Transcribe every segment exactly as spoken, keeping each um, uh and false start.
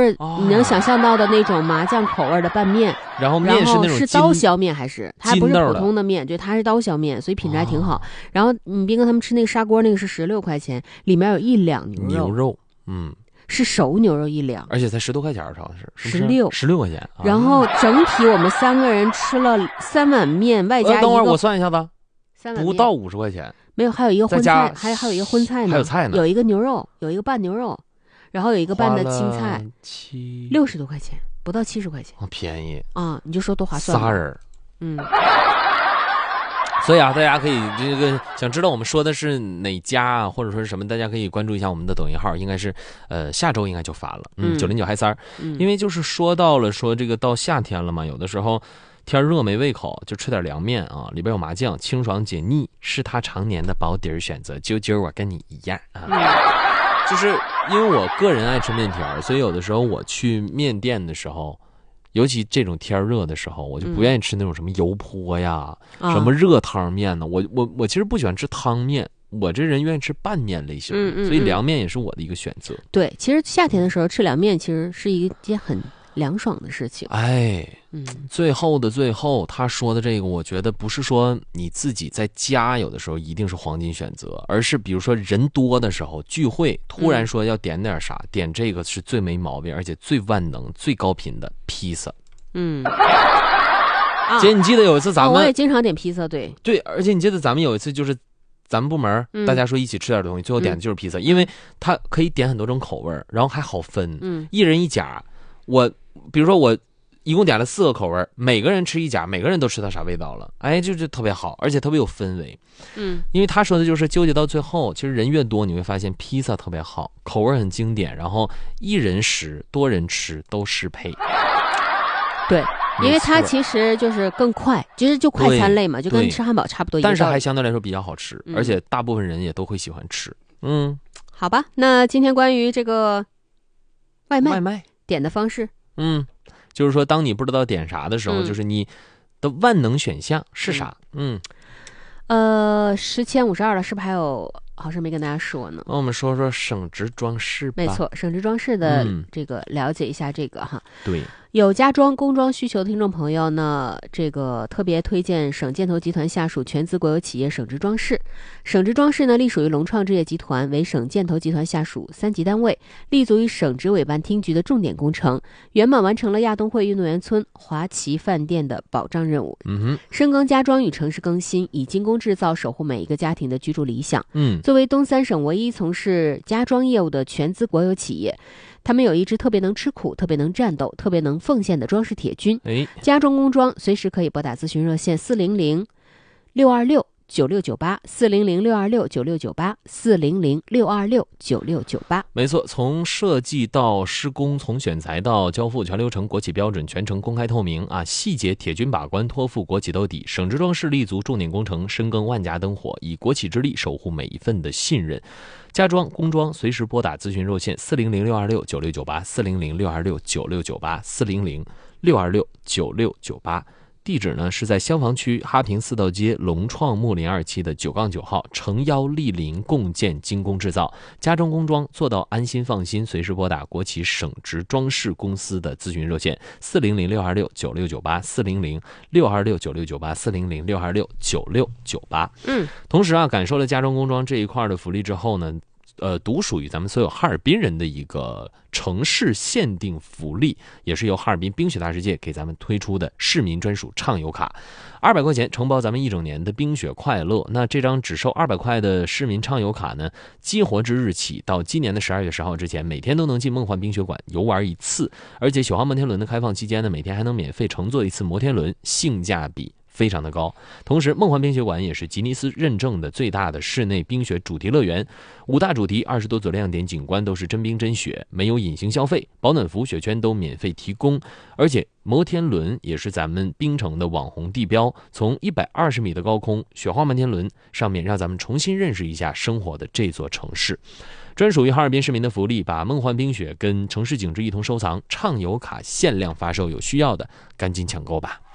是你能想象到的那种麻酱口味的拌面， 然后面是那种是刀削面，还是它还不是普通的面，对，它是刀削面，所以品质还挺好。哦、然后你斌哥他们吃那个砂锅，那个是十六块钱，里面有一两牛肉， 牛肉，嗯。 是熟牛肉一两， 而且才十多块钱，好像是十六十六块钱。 然后整体我们三个人吃了三碗面，外加一个、 呃、等会儿我算一下子， 三碗不到五十块钱。 没有，还有一个荤菜，还有还有一个荤菜呢， 还有菜呢， 有一个牛肉，有一个拌牛肉，然后有一个拌的青菜， 七六十多块钱，不到七十块钱， 哦，便宜啊！你就说多划算。 仨人， 嗯。 所以啊，大家可以这个想知道我们说的是哪家啊，或者说是什么，大家可以关注一下我们的抖音号，应该是呃下周应该就发了，嗯，九零九嗨三儿，因为就是说到了说这个到夏天了嘛，有的时候天热没胃口，就吃点凉面啊，里边有麻酱，清爽解腻，是他常年的保底选择。啾啾，我跟你一样啊。嗯，就是因为我个人爱吃面条，所以有的时候我去面店的时候。尤其这种天热的时候，我就不愿意吃那种什么油泼呀、嗯、什么热汤面呢。我我我其实不喜欢吃汤面，我这人愿意吃拌面类型的，嗯嗯嗯，所以凉面也是我的一个选择。 对，其实夏天的时候吃凉面，其实是一件很凉爽的事情。 哎，嗯，最后的最后，他说的这个，我觉得不是说你自己在家有的时候一定是黄金选择，而是比如说人多的时候聚会，突然说要点点啥，嗯、点这个是最没毛病，而且最万能、最高频的披萨。 嗯， 姐，你记得有一次咱们、 啊、我也经常点披萨，对对，而且你记得咱们有一次就是咱们部门、嗯、大家说一起吃点东西，最后点的就是披萨，嗯、因为它可以点很多种口味，然后还好分，嗯，一人一夹。我比如说我一共点了四个口味，每个人吃一夹，每个人都吃到啥味道了，哎，就是特别好，而且特别有氛围。 嗯， 因为他说的就是纠结到最后，其实人越多，你会发现披萨特别好，口味很经典，然后一人食多人吃都适配。 对，因为它其实就是更快，其实就快餐类嘛，就跟吃汉堡差不多一样。 但是还相对来说比较好吃，嗯、而且大部分人也都会喜欢吃。嗯， 好吧，那今天关于这个外卖外卖点的方式， 嗯，就是说当你不知道点啥的时候，嗯、就是你的万能选项是啥？嗯， 嗯呃，十千五十二了，是不是还有？好像没跟大家说呢。 那我们说说省直装饰吧。 没错，省直装饰的这个、嗯、了解一下这个哈。 对， 有家装工装需求的听众朋友呢，这个特别推荐省建投集团下属全资国有企业省直装饰。省直装饰呢，隶属于龙创置业集团，为省建投集团下属三级单位，立足于省直委办厅局的重点工程，圆满完成了亚冬会运动员村华旗饭店的保障任务。 嗯哼， 深耕家装与城市更新，以精工制造守护每一个家庭的居住理想。 嗯。 作为东三省唯一从事家装业务的全资国有企业，他们有一支特别能吃苦、特别能战斗、特别能奉献的装饰铁军。 哎， 家装工装随时可以拨打咨询热线四零零六二六九六九八四零零六二六九六九八四零零六二六九六九八。 没错，从设计到施工，从选材到交付，全流程国企标准，全程公开透明啊！细节铁军把关，托付国企兜底。省直装饰立足重点工程，深耕万家灯火，以国企之力守护每一份的信任。家装工装随时拨打咨询热线四零零六二六九六九八四零零六二六九六九八四零零六二六九六九八。地址呢是在消防区哈平四道街龙创木林二期的九杠九号，诚邀莅临共建精工制造，家装工装做到安心放心，随时拨打国企省直装饰公司的咨询热线四零零六二六九六九八四零零六二六九六九八四零零六二六九六九八。 嗯， 同时啊，感受了家装工装这一块的福利之后呢，呃，独属于咱们所有哈尔滨人的一个城市限定福利，也是由哈尔滨冰雪大世界给咱们推出的市民专属畅游卡，二百块钱承包咱们一整年的冰雪快乐。那这张只收二百块的市民畅游卡呢，激活之日起到今年的十二月十号之前，每天都能进梦幻冰雪馆游玩一次，而且雪花摩天轮的开放期间呢，每天还能免费乘坐一次摩天轮，性价比非常的高。同时梦幻冰雪馆也是吉尼斯认证的最大的室内冰雪主题乐园，五大主题二十多组亮点景观都是真冰真雪，没有隐形消费，保暖服雪圈都免费提供，而且摩天轮也是咱们冰城的网红地标，从一百二十米的高空雪花摩天轮上面让咱们重新认识一下生活的这座城市。专属于哈尔滨市民的福利，把梦幻冰雪跟城市景致一同收藏，畅游卡限量发售，有需要的赶紧抢购吧。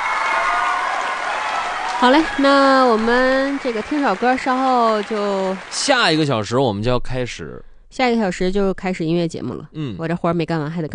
好嘞，那我们这个听首歌，稍后就下一个小时我们就要开始， 下一个小时就开始音乐节目了。 嗯， 我这活儿没干完，还得干。